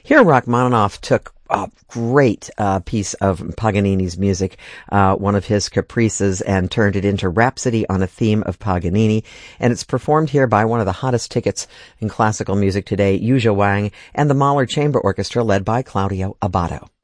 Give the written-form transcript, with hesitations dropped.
Here, Rachmaninoff took a great piece of Paganini's music, one of his caprices, and turned it into Rhapsody on a Theme of Paganini. And it's performed here by one of the hottest tickets in classical music today, Yuzha Wang, and the Mahler Chamber Orchestra led by Claudio Abbado.